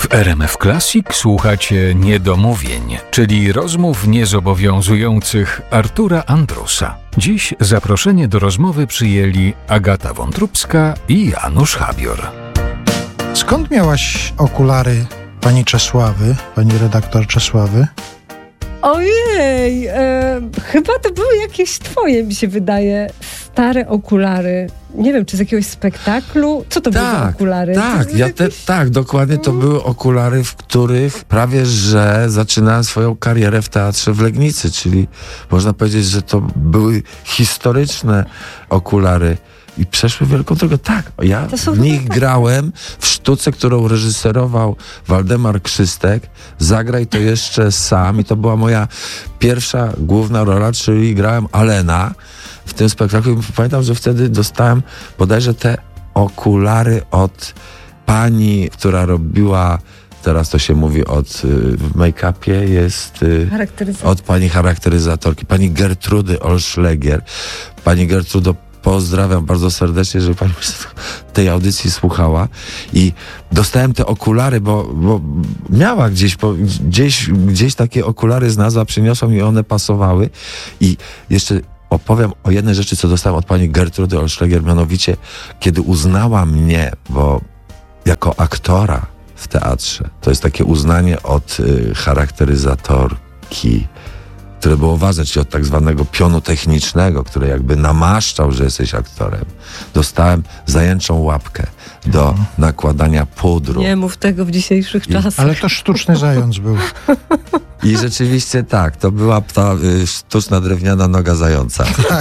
W RMF Classic słuchacie niedomówień, czyli rozmów niezobowiązujących Artura Andrusa. Dziś zaproszenie do rozmowy przyjęli Agata Wątróbska i Janusz Habior. Skąd miałaś okulary pani Czesławy, pani redaktor Czesławy? Ojej, chyba to były jakieś twoje, mi się wydaje, stare okulary. Nie wiem, czy z jakiegoś spektaklu? Co to były za okulary? Tak, dokładnie to były okulary, w których prawie że zaczynałem swoją karierę w teatrze w Legnicy, czyli można powiedzieć, że to były historyczne okulary. I przeszły wielką drogę. Tak, ja w nich grałem w sztuce, którą reżyserował Waldemar Krzystek. Zagraj to jeszcze sam. I to była moja pierwsza główna rola, czyli grałem Alena w tym spektaklu. I pamiętam, że wtedy dostałem bodajże te okulary od pani, która robiła, teraz to się mówi w make-upie, jest od pani charakteryzatorki, pani Gertrudy Olszlegier. Pani Gertrudo, pozdrawiam bardzo serdecznie, żeby pani tej audycji słuchała. I dostałem te okulary, bo miała gdzieś takie okulary znalazła, przyniosła mi, one pasowały. I jeszcze opowiem o jednej rzeczy, co dostałem od pani Gertrudy Olszlegier, mianowicie kiedy uznała mnie, bo jako aktora w teatrze, to jest takie uznanie od charakteryzatorki, które było ważne, czyli od tak zwanego pionu technicznego, który jakby namaszczał, że jesteś aktorem. Dostałem zajęczą łapkę do nakładania pudru. Nie mów tego w dzisiejszych czasach. Ale to sztuczny zając był. I rzeczywiście tak, to była ta sztuczna drewniana noga zająca.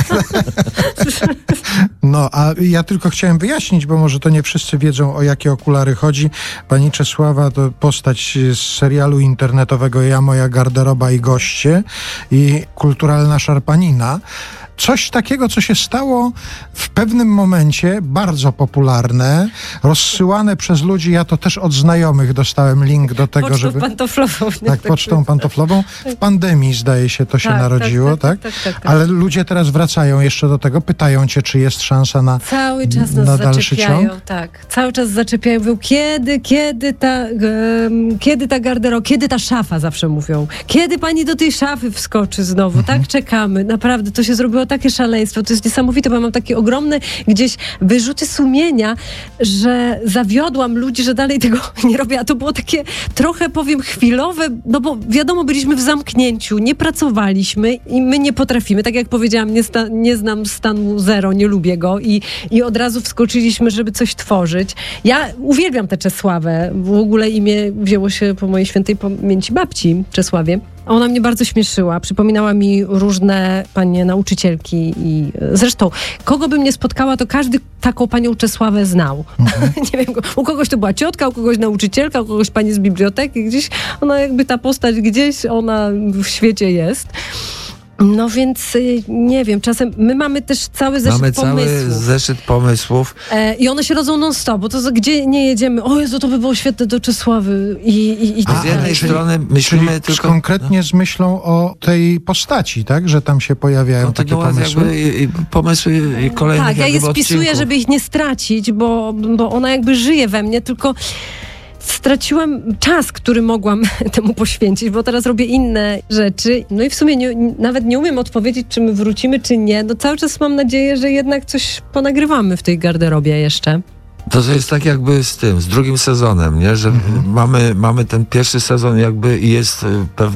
No, a ja tylko chciałem wyjaśnić, bo może to nie wszyscy wiedzą, o jakie okulary chodzi. Pani Czesława to postać z serialu internetowego Ja, moja garderoba i goście i kulturalna szarpanina. Coś takiego, co się stało w pewnym momencie, bardzo popularne, rozsyłane przez ludzi, ja to też od znajomych dostałem link do tego, pocztą pantoflową. Tak, pocztą pantoflową. W pandemii, zdaje się, to się narodziło, tak? Ale ludzie teraz wracają jeszcze do tego, pytają cię, czy jest szansa na cały czas nas na dalszy zaczepiają, ciąg? tak. Cały czas zaczepiają, mówią, kiedy ta garderoba, kiedy ta szafa, zawsze mówią. Kiedy pani do tej szafy wskoczy znowu, tak? Czekamy. Naprawdę, to się zrobiło takie szaleństwo. To jest niesamowite, bo mam takie ogromne gdzieś wyrzuty sumienia, że zawiodłam ludzi, że dalej tego nie robię. A to było takie trochę, powiem, chwilowe, no bo wiadomo, byliśmy w zamknięciu, nie pracowaliśmy i my nie potrafimy. Tak jak powiedziałam, nie znam stanu zero, nie lubię go i od razu wskoczyliśmy, żeby coś tworzyć. Ja uwielbiam tę Czesławę. W ogóle imię wzięło się po mojej świętej pamięci babci Czesławie. Ona mnie bardzo śmieszyła. Przypominała mi różne panie nauczycielki i zresztą kogo bym nie spotkała, to każdy taką panią Czesławę znał. Nie wiem, u kogoś to była ciotka, u kogoś nauczycielka, u kogoś pani z biblioteki. Gdzieś ona jakby ta postać gdzieś ona w świecie jest. No więc nie wiem, czasem my mamy też cały zeszyt pomysłów. Mamy cały zeszyt pomysłów. I one się rodzą non-stop, bo to gdzie nie jedziemy, o Jezu, to by było świetne do Czesławy. Z jednej strony myślimy tylko konkretnie z myślą o tej postaci, tak? Że tam się pojawiają takie pomysły. Pomysły kolejnych. Tak, ja je spisuję, żeby ich nie stracić, bo ona jakby żyje we mnie, tylko straciłam czas, który mogłam temu poświęcić, bo teraz robię inne rzeczy. No i w sumie nawet nie umiem odpowiedzieć, czy my wrócimy, czy nie. No cały czas mam nadzieję, że jednak coś ponagrywamy w tej garderobie jeszcze. To jest tak jakby z drugim sezonem, nie? Że mamy ten pierwszy sezon jakby i jest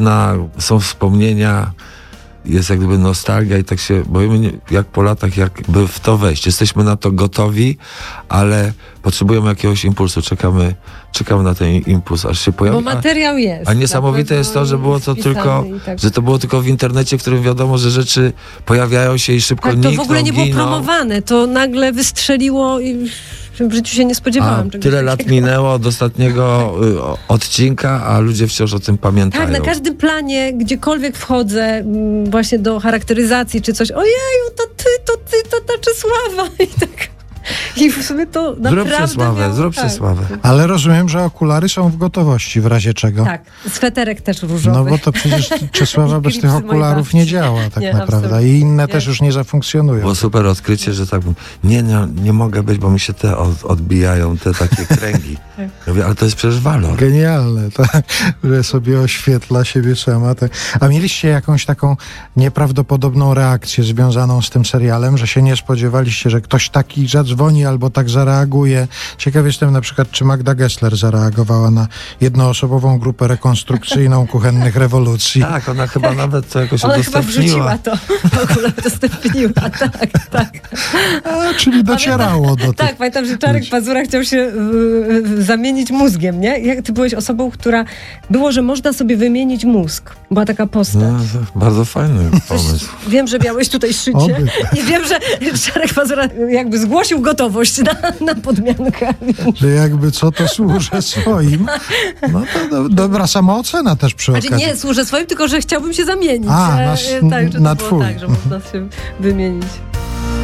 są wspomnienia, jest jak gdyby nostalgia i tak się boimy, jak po latach, jakby w to wejść. Jesteśmy na to gotowi, ale potrzebujemy jakiegoś impulsu. Czekamy na ten impuls, aż się pojawi. Bo materiał jest. A niesamowite jest to, że było to tylko, że to było tylko w internecie, w którym wiadomo, że rzeczy pojawiają się i szybko nikną, to w ogóle nie było promowane. To nagle wystrzeliło i w życiu się nie spodziewałam. Tyle lat minęło od ostatniego odcinka, a ludzie wciąż o tym pamiętają. Tak, na każdym planie, gdziekolwiek wchodzę, właśnie do charakteryzacji czy coś, ojeju, to ta Czesława i tak. I w sumie to naprawdę Zrób tak. Sławę. Ale rozumiem, że okulary są w gotowości w razie czego. Tak, sweterek też różowy. No bo to przecież Czesława I bez tych klipsy mojej okularów babci. nie działa tak Nie, naprawdę. absolutnie. I inne Nie. też już nie zafunkcjonują. Było super odkrycie, że tak nie mogę być, bo mi się te odbijają, te takie kręgi. Ja mówię, ale to jest przecież walor. Genialne, tak, że sobie oświetla siebie sama. Tak. A mieliście jakąś taką nieprawdopodobną reakcję związaną z tym serialem, że się nie spodziewaliście, że ktoś taki zadzwoni albo tak zareaguje? Ciekaw jestem na przykład, czy Magda Gessler zareagowała na jednoosobową grupę rekonstrukcyjną kuchennych rewolucji. Tak, ona chyba nawet to jakoś Ona chyba udostępniła. wrzuciła to. W ogóle udostępniła, tak. A, czyli docierało do tych. Tak, pamiętam, że Czarek Pazura chciał się zamienić mózgiem, nie? Jak ty byłeś osobą, która... Było, że można sobie wymienić mózg. Była taka postać. No, to bardzo fajny pomysł. Wiem, że miałeś tutaj szycie Oby. i wiem, że Czarek Pazura jakby zgłosił gotowość na podmiankę. Że jakby co to służę swoim. No to dobra samoocena też przy Znaczy okazji. nie służę swoim, tylko że chciałbym się zamienić. A, tak, że to na było twój. tak, że można się wymienić.